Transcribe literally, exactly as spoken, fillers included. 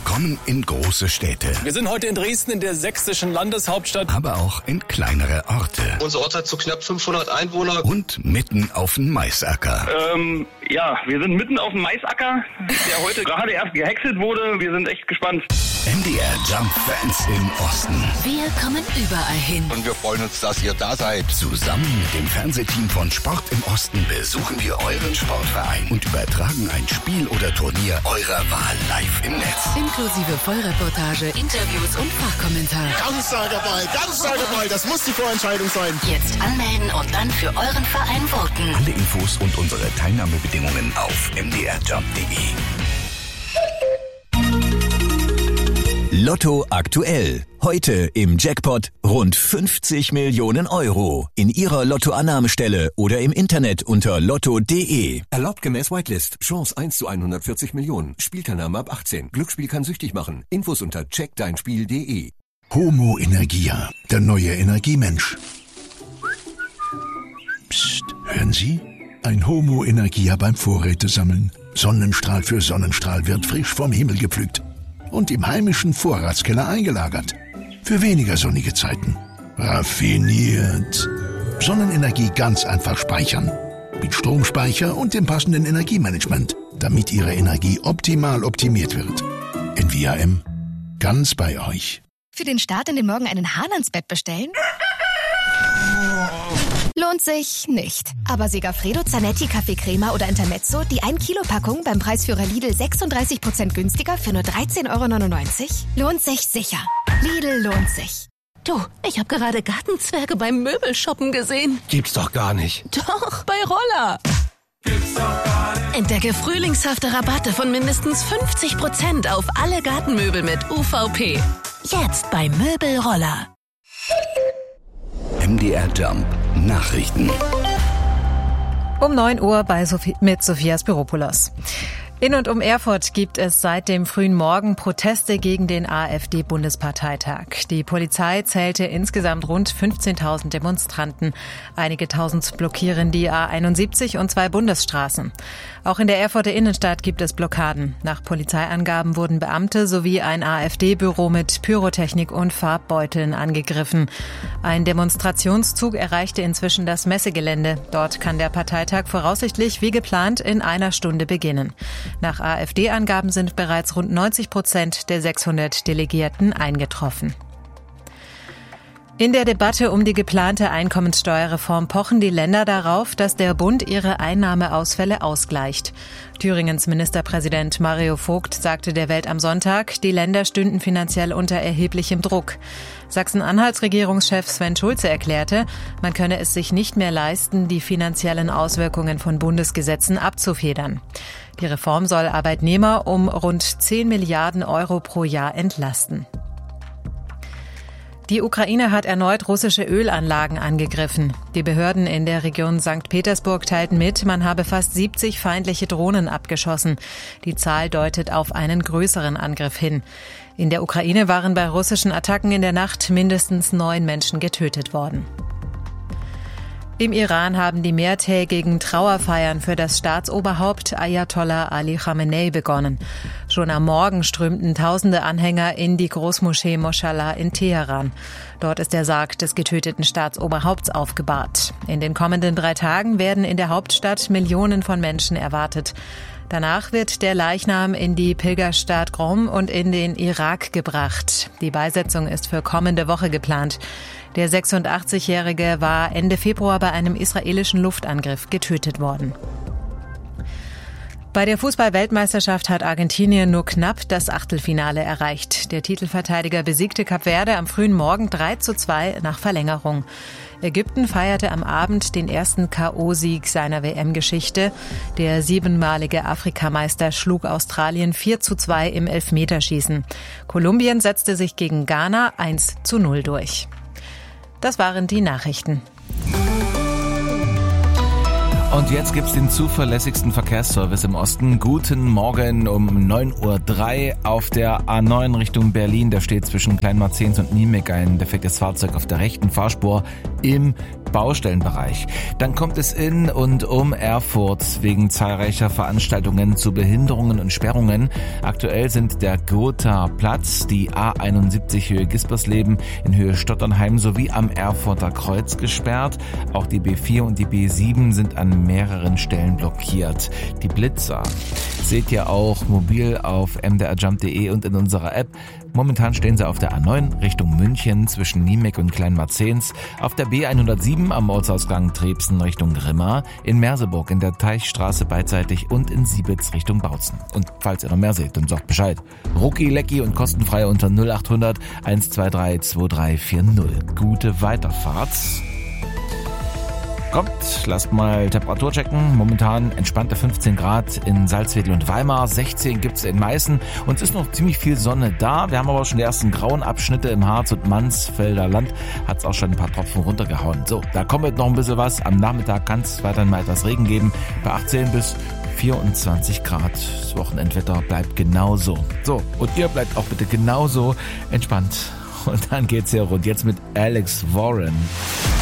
kommen in große Städte. Wir sind heute in Dresden, in der sächsischen Landeshauptstadt. Aber auch in kleinere Orte. Unser Ort hat so knapp fünfhundert Einwohner. Und mitten auf dem Maisacker. Ähm, ja, wir sind mitten auf dem Maisacker, der heute gerade erst gehäckselt wurde. Wir sind echt gespannt. M D R Jump Fans im Osten. Wir kommen überall hin. Und wir freuen uns, dass ihr da seid. Zusammen mit dem Fernsehteam von Sport im Osten besuchen wir euren Sportverein und übertragen ein Spiel oder Turnier eurer Wahl live im Netz. Inklusive Vollreportage, Interviews und Fachkommentar. Ganz starker Ball, ganz starker Ball. Das muss die Vorentscheidung sein. Jetzt anmelden und dann für euren Verein voten. Alle Infos und unsere Teilnahmebedingungen auf m d r jump punkt d e. Lotto aktuell. Heute im Jackpot rund fünfzig Millionen Euro. In Ihrer Lottoannahmestelle oder im Internet unter lotto punkt d e. Erlaubt gemäß Whitelist. Chance eins zu hundertvierzig Millionen. Spielteilnahme ab achtzehn. Glücksspiel kann süchtig machen. Infos unter check dein spiel punkt d e. Homo Energia, der neue Energiemensch. Psst, hören Sie? Ein Homo Energia beim Vorrätesammeln. Sonnenstrahl für Sonnenstrahl wird frisch vom Himmel gepflückt und im heimischen Vorratskeller eingelagert. Für weniger sonnige Zeiten. Raffiniert. Sonnenenergie ganz einfach speichern. Mit Stromspeicher und dem passenden Energiemanagement, damit Ihre Energie optimal optimiert wird. N V A M. Ganz bei euch. Für den Start in den Morgen einen Hahn ans Bett bestellen? Lohnt sich nicht. Aber Segafredo, Zanetti, Kaffee Crema oder Intermezzo, die ein Kilo Packung beim Preisführer Lidl sechsunddreißig Prozent günstiger für nur dreizehn Euro neunundneunzig? Lohnt sich sicher. Lidl lohnt sich. Du, ich habe gerade Gartenzwerge beim Möbelshoppen gesehen. Gibt's doch gar nicht. Doch, bei Roller. Entdecke frühlingshafte Rabatte von mindestens fünfzig Prozent auf alle Gartenmöbel mit U V P. Jetzt bei Möbelroller. M D R Jump Nachrichten. Um neun Uhr bei Sophie, mit Sophias Büropoulos. In und um Erfurt gibt es seit dem frühen Morgen Proteste gegen den AfD-Bundesparteitag. Die Polizei zählte insgesamt rund fünfzehntausend Demonstranten. Einige Tausend blockieren die A einundsiebzig und zwei Bundesstraßen. Auch in der Erfurter Innenstadt gibt es Blockaden. Nach Polizeiangaben wurden Beamte sowie ein AfD-Büro mit Pyrotechnik und Farbbeuteln angegriffen. Ein Demonstrationszug erreichte inzwischen das Messegelände. Dort kann der Parteitag voraussichtlich wie geplant in einer Stunde beginnen. Nach AfD-Angaben sind bereits rund neunzig Prozent der sechshundert Delegierten eingetroffen. In der Debatte um die geplante Einkommenssteuerreform pochen die Länder darauf, dass der Bund ihre Einnahmeausfälle ausgleicht. Thüringens Ministerpräsident Mario Vogt sagte der Welt am Sonntag, die Länder stünden finanziell unter erheblichem Druck. Sachsen-Anhalts Regierungschef Sven Schulze erklärte, man könne es sich nicht mehr leisten, die finanziellen Auswirkungen von Bundesgesetzen abzufedern. Die Reform soll Arbeitnehmer um rund zehn Milliarden Euro pro Jahr entlasten. Die Ukraine hat erneut russische Ölanlagen angegriffen. Die Behörden in der Region Sankt Petersburg teilten mit, man habe fast siebzig feindliche Drohnen abgeschossen. Die Zahl deutet auf einen größeren Angriff hin. In der Ukraine waren bei russischen Attacken in der Nacht mindestens neun Menschen getötet worden. Im Iran haben die mehrtägigen Trauerfeiern für das Staatsoberhaupt Ayatollah Ali Khamenei begonnen. Schon am Morgen strömten tausende Anhänger in die Großmoschee Moshallah in Teheran. Dort ist der Sarg des getöteten Staatsoberhaupts aufgebahrt. In den kommenden drei Tagen werden in der Hauptstadt Millionen von Menschen erwartet. Danach wird der Leichnam in die Pilgerstadt Qom und in den Irak gebracht. Die Beisetzung ist für kommende Woche geplant. Der sechsundachtzigjährige war Ende Februar bei einem israelischen Luftangriff getötet worden. Bei der Fußball-Weltmeisterschaft hat Argentinien nur knapp das Achtelfinale erreicht. Der Titelverteidiger besiegte Kap Verde am frühen Morgen drei zu zwei nach Verlängerung. Ägypten feierte am Abend den ersten K O-Sieg seiner W M-Geschichte. Der siebenmalige Afrikameister schlug Australien vier zu zwei im Elfmeterschießen. Kolumbien setzte sich gegen Ghana eins zu null durch. Das waren die Nachrichten. Und jetzt gibt's den zuverlässigsten Verkehrsservice im Osten. Guten Morgen um neun Uhr drei auf der A neun Richtung Berlin. Da steht zwischen Kleinmarzens und Niemek ein defektes Fahrzeug auf der rechten Fahrspur im Baustellenbereich. Dann kommt es in und um Erfurt wegen zahlreicher Veranstaltungen zu Behinderungen und Sperrungen. Aktuell sind der Gotha Platz, die A einundsiebzig Höhe Gispersleben in Höhe Stotternheim sowie am Erfurter Kreuz gesperrt. Auch die B vier und die B sieben sind an mehreren Stellen blockiert. Die Blitzer seht ihr auch mobil auf m d r jump punkt d e und in unserer App. Momentan stehen sie auf der A neun Richtung München zwischen Niemek und Kleinmarzens, auf der B hundertsieben am Ortsausgang Trebsen Richtung Grimma, in Merseburg in der Teichstraße beidseitig und in Siebitz Richtung Bautzen. Und falls ihr noch mehr seht, dann sagt Bescheid. Rucki, Lecki und kostenfrei unter null acht hundert eins zwei drei zwei drei vier null. Gute Weiterfahrt. Kommt, lasst mal Temperatur checken. Momentan entspannte fünfzehn Grad in Salzwedel und Weimar, sechzehn gibt's in Meißen und es ist noch ziemlich viel Sonne da. Wir haben aber schon die ersten grauen Abschnitte im Harz und Mansfelder Land. Hat's auch schon ein paar Tropfen runtergehauen. So, da kommt jetzt noch ein bisschen was. Am Nachmittag kann es weiterhin mal etwas Regen geben. Bei achtzehn bis vierundzwanzig Grad. Das Wochenendwetter bleibt genauso. So, und ihr bleibt auch bitte genauso entspannt. Und dann geht's hier rund. Jetzt mit Alex Warren.